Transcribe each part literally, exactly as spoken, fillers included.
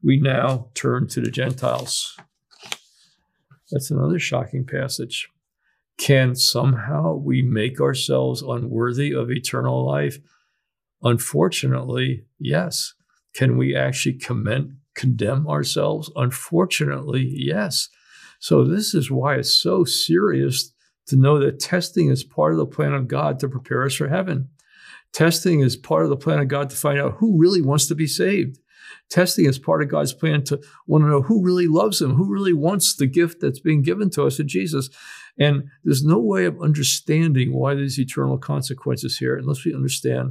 we now turn to the Gentiles. That's another shocking passage. Can somehow we make ourselves unworthy of eternal life? Unfortunately, yes. Can we actually commend, condemn ourselves? Unfortunately, yes. So this is why it's so serious to know that testing is part of the plan of God to prepare us for heaven. Testing is part of the plan of God to find out who really wants to be saved. Testing is part of God's plan to want to know who really loves him, who really wants the gift that's being given to us in Jesus. And there's no way of understanding why there's eternal consequences here unless we understand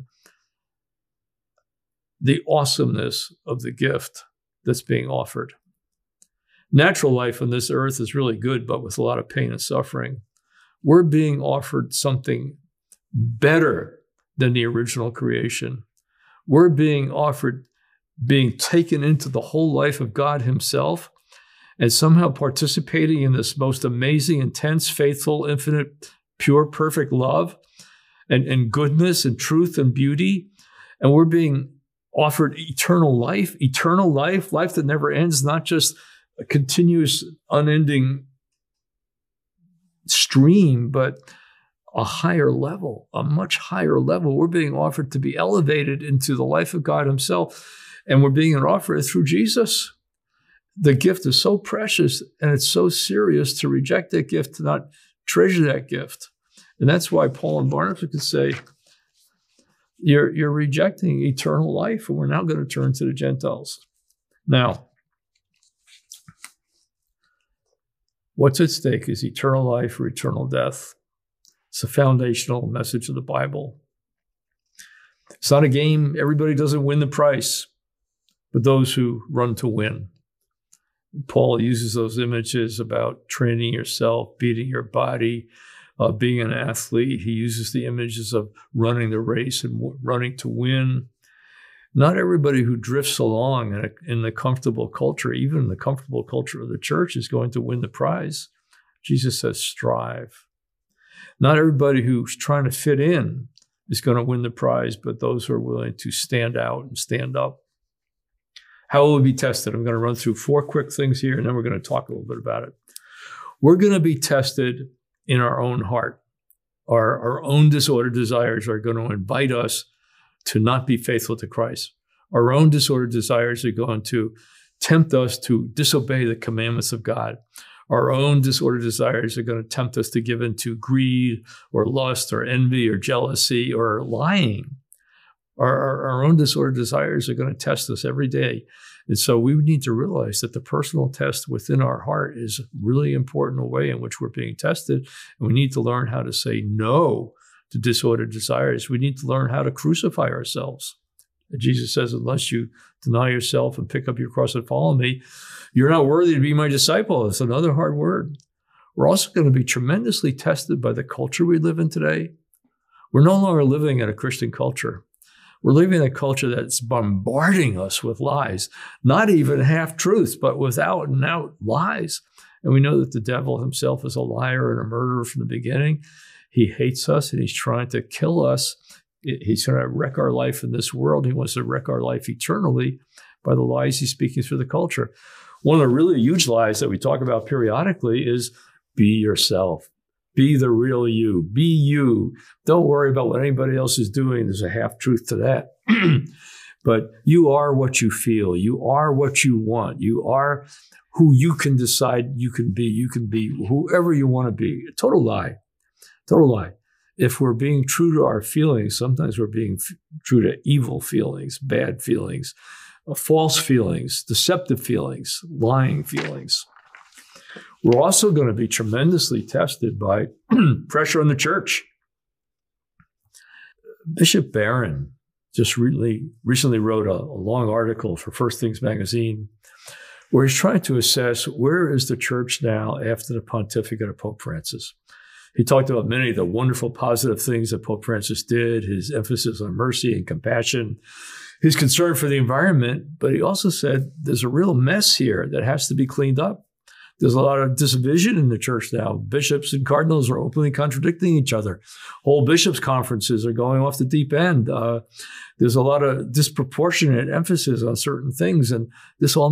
the awesomeness of the gift that's being offered. Natural life on this earth is really good, but with a lot of pain and suffering. We're being offered something better than the original creation. We're being offered being taken into the whole life of God himself and somehow participating in this most amazing, intense, faithful, infinite, pure, perfect love and, and goodness and truth and beauty. And we're being offered eternal life, eternal life, life that never ends, not just a continuous, unending stream, but a higher level, a much higher level. We're being offered to be elevated into the life of God himself, and we're being offered through Jesus. The gift is so precious, and it's so serious to reject that gift, to not treasure that gift. And that's why Paul and Barnabas could say, you're, you're rejecting eternal life, and we're now going to turn to the Gentiles. Now, what's at stake is eternal life or eternal death. It's a foundational message of the Bible. It's not a game. Everybody doesn't win the prize, but those who run to win. Paul uses those images about training yourself, beating your body, uh, being an athlete. He uses the images of running the race and w- running to win. Not everybody who drifts along in, a, in the comfortable culture, even the comfortable culture of the church, is going to win the prize. Jesus says, strive. Not everybody who's trying to fit in is going to win the prize, but those who are willing to stand out and stand up. How will we be tested? I'm going to run through four quick things here, and then we're going to talk a little bit about it. We're going to be tested in our own heart. Our, our own disordered desires are going to invite us to not be faithful to Christ. Our own disordered desires are going to tempt us to disobey the commandments of God. Our own disordered desires are going to tempt us to give in to greed or lust or envy or jealousy or lying. Our, our, our own disordered desires are going to test us every day. And so we need to realize that the personal test within our heart is a really important way in which we're being tested. And we need to learn how to say no to disordered desires. We need to learn how to crucify ourselves. And Jesus says, unless you deny yourself and pick up your cross and follow me, you're not worthy to be my disciple. It's another hard word. We're also going to be tremendously tested by the culture we live in today. We're no longer living in a Christian culture. We're living in a culture that's bombarding us with lies, not even half-truths, but with out and out lies. And we know that the devil himself is a liar and a murderer from the beginning. He hates us, and he's trying to kill us. He's going to wreck our life in this world. He wants to wreck our life eternally by the lies he's speaking through the culture. One of the really huge lies that we talk about periodically is be yourself. Be the real you. Be you. Don't worry about what anybody else is doing. There's a half-truth to that. But you are what you feel. You are what you want. You are who you can decide you can be. You can be whoever you want to be. A total lie. Total lie. If we're being true to our feelings, sometimes we're being f- true to evil feelings, bad feelings, uh, false feelings, deceptive feelings, lying feelings. We're also going to be tremendously tested by pressure on the church. Bishop Barron just really, recently wrote a, a long article for First Things Magazine where he's trying to assess where is the church now after the pontificate of Pope Francis. He talked about many of the wonderful positive things that Pope Francis did, his emphasis on mercy and compassion, his concern for the environment, but he also said there's a real mess here that has to be cleaned up. There's a lot of division in the church now. Bishops and cardinals are openly contradicting each other. Whole bishops' conferences are going off the deep end. Uh, there's a lot of disproportionate emphasis on certain things, and this all